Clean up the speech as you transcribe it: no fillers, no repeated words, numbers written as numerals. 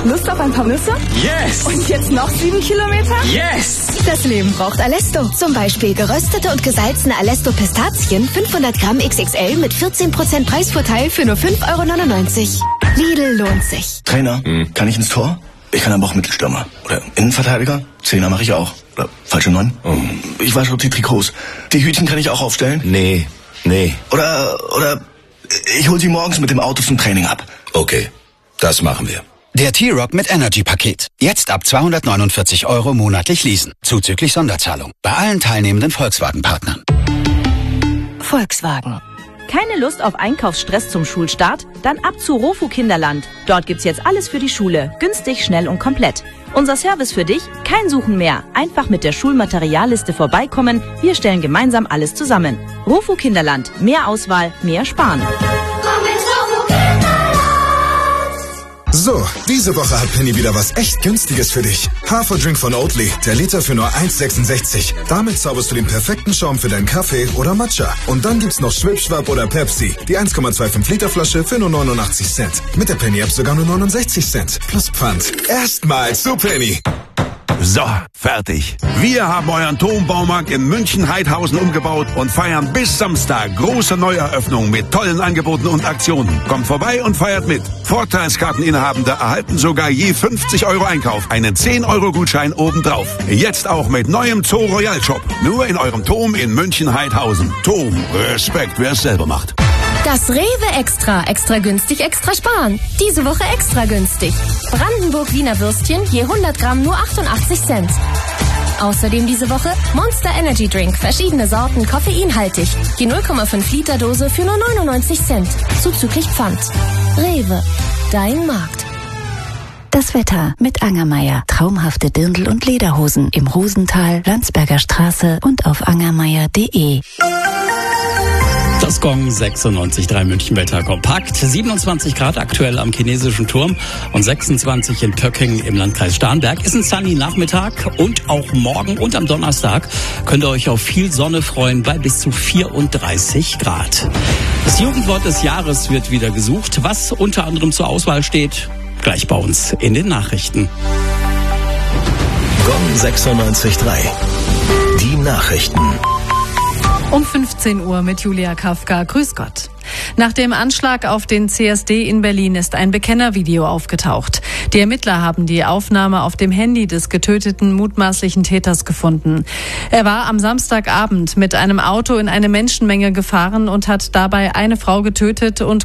Lust auf ein paar Nüsse? Yes! Und jetzt noch 7 Kilometer? Yes! Das Leben braucht Alesto. Zum Beispiel geröstete und gesalzene Alesto Pistazien 500 Gramm XXL mit 14% Preisvorteil für nur 5,99 €. Lidl lohnt sich. Trainer, kann ich ins Tor? Ich kann aber auch Mittelstürmer. Oder Innenverteidiger? Zehner mache ich auch. Oder falsche 9? Ich wasche die Trikots. Die Hütchen kann ich auch aufstellen? Nee. Oder ich hol sie morgens mit dem Auto zum Training ab. Okay, das machen wir. Der T-Rock mit Energy-Paket. Jetzt ab 249 € monatlich leasen. Zuzüglich Sonderzahlung. Bei allen teilnehmenden Volkswagen-Partnern. Volkswagen. Keine Lust auf Einkaufsstress zum Schulstart? Dann ab zu Rofu Kinderland. Dort gibt's jetzt alles für die Schule. Günstig, schnell und komplett. Unser Service für dich? Kein Suchen mehr. Einfach mit der Schulmaterialliste vorbeikommen. Wir stellen gemeinsam alles zusammen. Rofu Kinderland. Mehr Auswahl, mehr Sparen. So, diese Woche hat Penny wieder was echt Günstiges für dich. Haferdrink von Oatly, der Liter für nur 1,66. Damit zauberst du den perfekten Schaum für deinen Kaffee oder Matcha. Und dann gibt's noch Schwipschwap oder Pepsi, die 1,25 Liter Flasche für nur 89 Cent. Mit der Penny-App sogar nur 69 Cent. Plus Pfand. Erstmal zu Penny. So, fertig. Wir haben euren Turmbaumarkt in München-Heidhausen umgebaut und feiern bis Samstag große Neueröffnung mit tollen Angeboten und Aktionen. Kommt vorbei und feiert mit. Vorteilskarteninhabende erhalten sogar je 50 € Einkauf einen 10-€-Gutschein obendrauf. Jetzt auch mit neuem Zoo Royal Shop. Nur in eurem Turm in München-Heidhausen. Turm, Respekt, wer es selber macht. Das Rewe Extra. Extra günstig, extra sparen. Diese Woche extra günstig. Brandenburg Wiener Würstchen je 100 Gramm nur 88 Cent. Außerdem diese Woche Monster Energy Drink. Verschiedene Sorten, koffeinhaltig. Je 0,5 Liter Dose für nur 99 Cent. Zuzüglich Pfand. Rewe. Dein Markt. Das Wetter mit Angermeier. Traumhafte Dirndl- und Lederhosen im Rosental, Landsberger Straße und auf angermeier.de. Das Gong 96,3 München Wetter kompakt. 27 Grad aktuell am Chinesischen Turm und 26 in Pöcking im Landkreis Starnberg. Ist ein sunny Nachmittag und auch morgen und am Donnerstag könnt ihr euch auf viel Sonne freuen bei bis zu 34 Grad. Das Jugendwort des Jahres wird wieder gesucht. Was unter anderem zur Auswahl steht, gleich bei uns in den Nachrichten. Gong 96,3. Die Nachrichten. Um 15 Uhr mit Julia Kafka. Grüß Gott. Nach dem Anschlag auf den CSD in Berlin ist ein Bekennervideo aufgetaucht. Die Ermittler haben die Aufnahme auf dem Handy des getöteten mutmaßlichen Täters gefunden. Er war am Samstagabend mit einem Auto in eine Menschenmenge gefahren und hat dabei eine Frau getötet und